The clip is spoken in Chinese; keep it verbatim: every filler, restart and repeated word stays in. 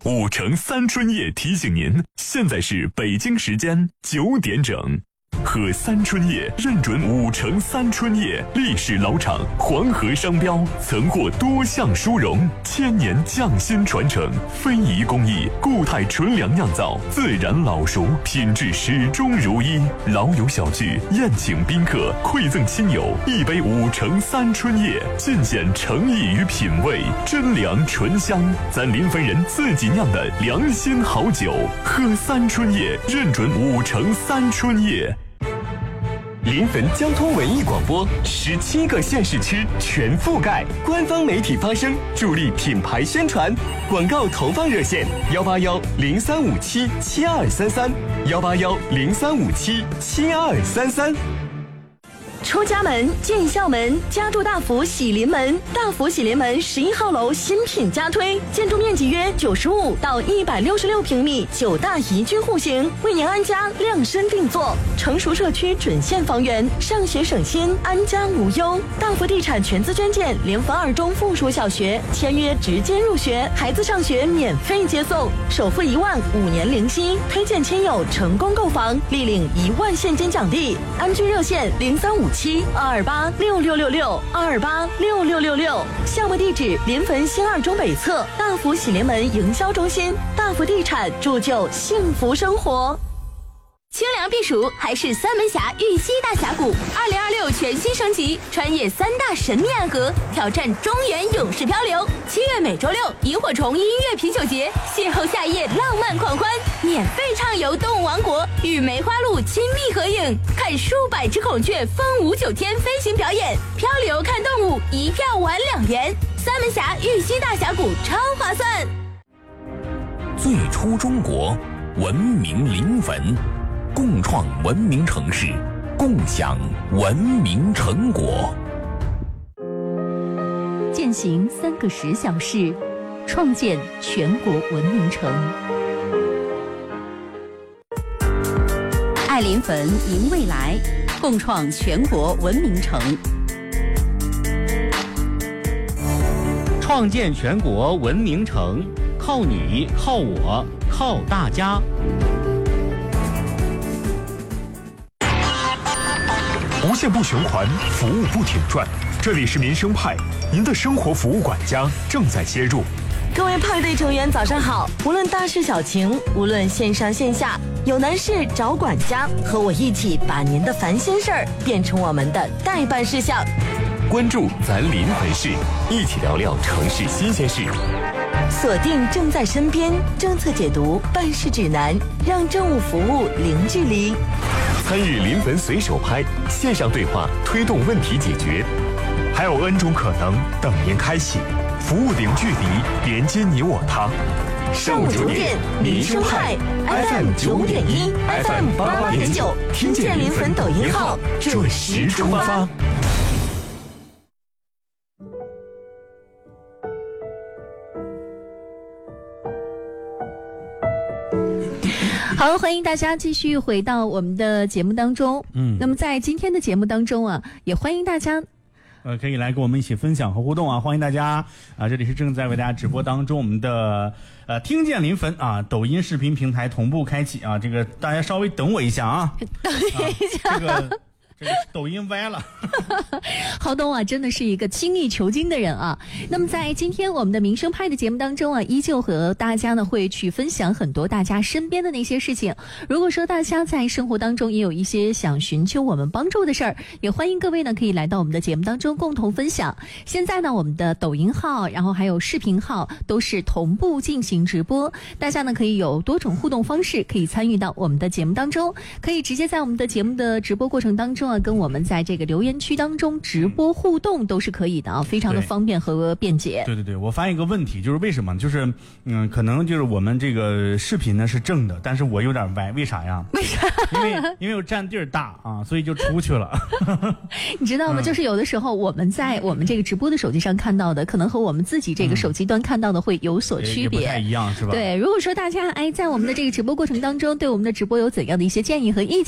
五城三春夜提醒您，现在是北京时间九点整。喝三春夜认准五城三春夜，历史老厂，黄河商标，曾获多项殊荣，千年匠心传承，非遗工艺，固态纯粮酿造，自然老熟，品质始终如一。老友小聚，宴请宾客，馈赠亲友，一杯五城三春夜，尽显诚意与品味，真粮醇香，咱临汾人自己酿的良心好酒。喝三春夜，认准五城三春夜。 临汾交通文艺广播，十七个县市区全覆盖，官方媒体发声，助力品牌宣传。广告投放热线：幺八幺零三五七七二三三，幺八幺零三五七七二三三。 出家门，进校门，家住大福喜临门。大福喜临门十一号楼新品加推，建筑面积约九十五到一百六十六平米，九大宜居户型，为您安家量身定做。成熟社区准现房源，上学省心，安家无忧。大福地产全资捐建临汾二中附属小学，签约直接入学，孩子上学免费接送，首付一万，五年零息。推荐亲友成功购房，立领一万现金奖励。安居热线零三五七二二八六六六六二二八六六六六，项目地址临汾新二中北侧大福喜临门营销中心。大福地产铸就幸福生活。 清凉避暑还是三门峡玉溪大峡谷，二零二六全新升级，穿越三大神秘暗河，挑战中原勇士漂流。七月每周六，萤火虫音乐啤酒节，邂逅夏夜浪漫狂欢，免费畅游动物王国，与梅花鹿亲密合影，看数百只孔雀风舞九天飞行表演，漂流看动物，一票玩两元。三门峡玉溪大峡谷超划算。 最初中国，文明临汾。共创文明城市，共享文明成果。 践行三个十小时，创建全国文明城。爱临汾，迎未来，共创全国文明城。 创建全国文明城，靠你，靠我，靠大家。 无限不循环，服务不停转。这里是民生派，您的生活服务管家正在接入。 各位派对成员早上好，无论大事小情，无论线上线下，有难事找管家，和我一起把您的烦心事儿变成我们的待办事项。 关注咱临汾市，一起聊聊城市新鲜事。 锁定正在身边，政策解读，办事指南，让政务服务零距离。 参与临汾随手拍，线上对话推动问题解决， 还有 N 种可能等您开启，服务零距离，连接你我他。 上午九点，民生派 F M 九点一 ，F M 八八点九，听见临汾抖音号，准时出发。 好，欢迎大家继续回到我们的节目当中。嗯，那么在今天的节目当中啊，也欢迎大家， 呃，可以来跟我们一起分享和互动啊！欢迎大家啊！这里是正在为大家直播当中，我们的呃听见临汾啊，抖音视频平台同步开启啊！这个大家稍微等我一下啊， 等一下， 啊、这个。这个抖音歪了。 浩东啊，真的是一个精益求精的人啊。那么在今天我们的民生派的节目当中啊，依旧和大家呢会去分享很多大家身边的那些事情。如果说大家在生活当中也有一些想寻求我们帮助的事儿，也欢迎各位呢可以来到我们的节目当中共同分享。现在呢，我们的抖音号，然后还有视频号都是同步进行直播，大家呢可以有多种互动方式，可以参与到我们的节目当中，可以直接在我们的节目的直播过程当中啊，跟我们在这个留言区当中直播互动都是可以的啊，非常的方便和便捷。 对对对，我发现一个问题，就是为什么？就是嗯，可能就是我们这个视频呢是正的，但是我有点歪，为啥呀？ 为啥？ 因为因为我占地儿大啊，所以就出去了。 你知道吗？嗯、就是有的时候我们在我们这个直播的手机上看到的，可能和我们自己这个手机端看到的会有所区别， 嗯、不太一样，是吧？ 对，如果说大家哎在我们的这个直播过程当中，对我们的直播有怎样的一些建议和意见？